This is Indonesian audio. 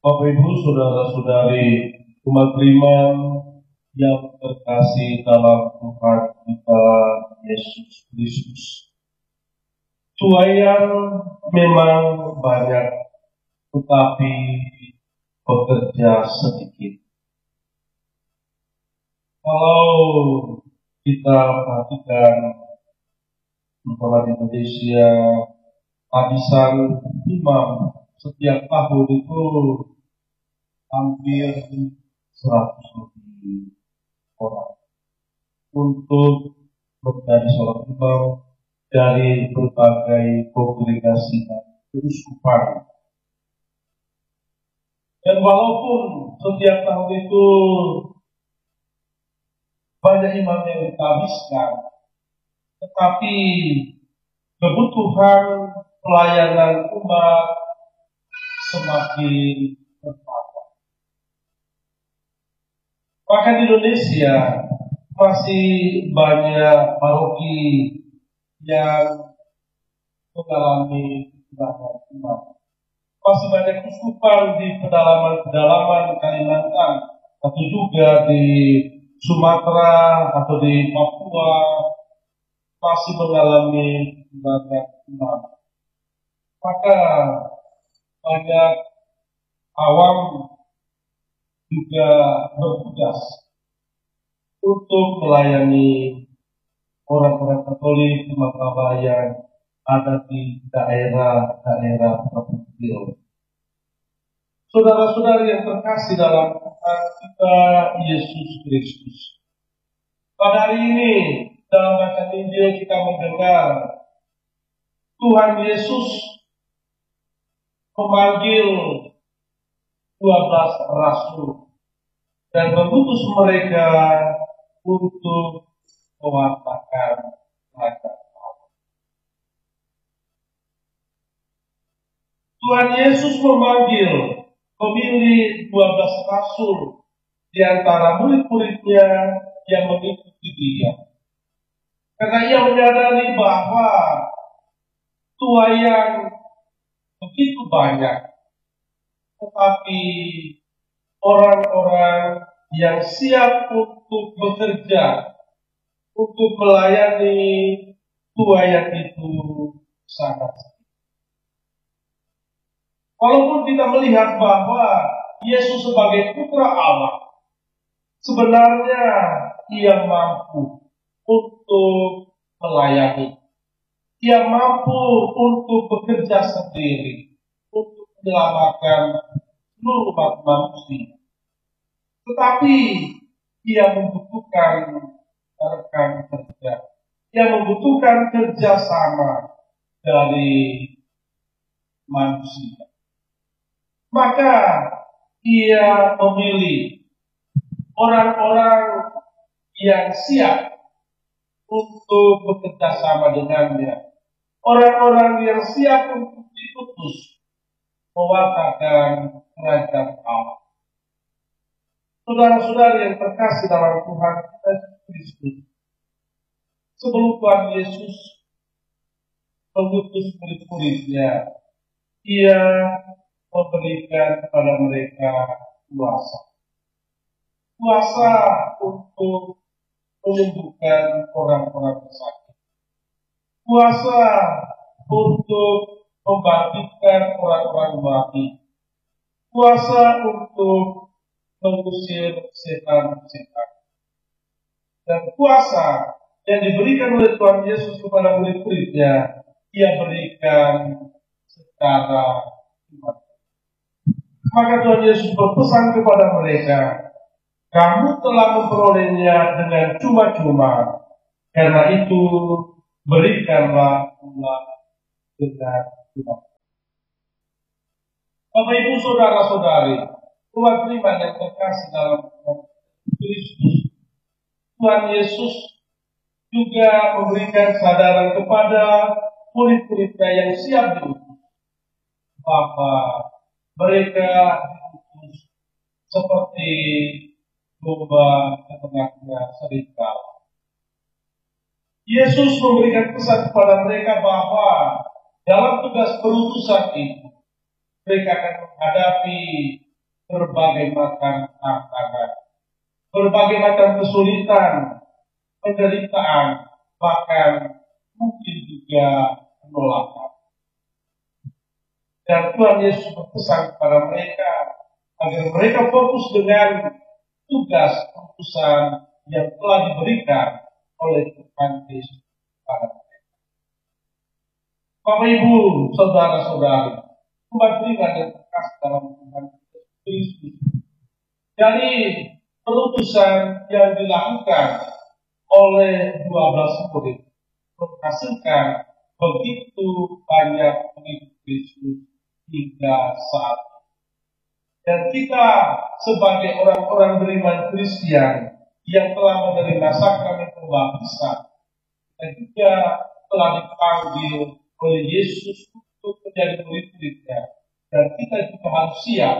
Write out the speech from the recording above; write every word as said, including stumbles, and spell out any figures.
Bapak Ibu, saudara-saudari umat beriman yang terkasih dalam Tuhan kita Yesus Kristus. Tuayan memang banyak, tetapi bekerja sedikit. Kalau kita perhatikan di Indonesia, hadisan imam setiap tahun itu hampir seratus lebih orang untuk menjadi seorang imam dari berbagai kongregasi dan keuskupan. Dan walaupun setiap tahun itu banyak imam yang dihabiskan, tetapi kebutuhan pelayanan umat semakin bertambah. Bahkan di Indonesia masih banyak paroki yang mengalami kekurangan umat. Masih banyak keuskupan di pedalaman-pedalaman Kalimantan, atau juga di Sumatera atau di Papua masih mengalami kekurangan umat. Maka banyak awam juga bertugas untuk melayani orang-orang Katolik Sumatera yang ada di daerah-daerah terpencil. Saudara-saudari yang terkasih dalam Tuhan kita Yesus Kristus, pada hari ini dalam bacaan Injil kita mendengar Tuhan Yesus memanggil dua belas rasul dan mengutus mereka untuk mewartakan kerajaan Allah. Tuhan Yesus memanggil, memilih dua belas rasul di antara murid-muridnya yang mengikuti dia. Karena ia menyadari bahwa tuayan begitu banyak, tetapi orang-orang yang siap untuk bekerja, untuk melayani tuayan itu sangat sedikit. Walaupun kita melihat bahwa Yesus sebagai putra Allah, sebenarnya ia mampu untuk melayani. Ia mampu untuk bekerja sendiri, untuk menyelamatkan seluruh umat manusia. Tetapi ia membutuhkan rekan kerja. Ia membutuhkan kerjasama dari manusia. Maka ia memilih orang-orang yang siap untuk bekerja sama dengannya. Orang-orang yang siap untuk diutus mewartakan kerajaan Allah. Saudara-saudari yang terkasih dalam Tuhan kita Kristus, sebelum Tuhan Yesus mengutus murid-muridnya, ia memberikan kepada mereka kuasa. Kuasa untuk menyembuhkan orang-orang sakit. Kuasa untuk membangkitkan orang-orang mati. Kuasa untuk mengusir setan-setan. Dan kuasa yang diberikan oleh Tuhan Yesus kepada murid-muridnya, ia berikan secara iman. Maka Tuhan Yesus berpesan kepada mereka, kamu telah memperolehnya dengan cuma-cuma, karena itu berikanlah pula dengan cuma. Bapak Ibu saudara-saudari, umat beriman yang terkasih dalam Kristus, Tuhan Yesus juga memberikan kesadaran kepada murid-muridnya yang siap diutus, bahwa mereka diutus seperti domba ke tengahnya serigala. Yesus memberikan pesan kepada mereka bahwa dalam tugas perutusan itu, mereka akan menghadapi berbagai macam tantangan, berbagai macam kesulitan, penderitaan, bahkan mungkin juga penolakan. Dan Tuhan Yesus berpesan kepada mereka agar mereka fokus dengan tugas utusan yang telah diberikan oleh Tuhan Yesus kepada mereka. Bapak Ibu, saudara-saudari, kembali teringat dan terkasih dalam Tuhan Kristus. Dari perutusan yang dilakukan oleh dua belas murid menghasilkan begitu banyak pengikut Yesus hingga saat ini. Dan kita sebagai orang-orang beriman Kristen yang telah menerima sakramen pembaptisan dan juga telah dipanggil oleh Yesus untuk menjadi murid-muridnya, dan kita juga harus siap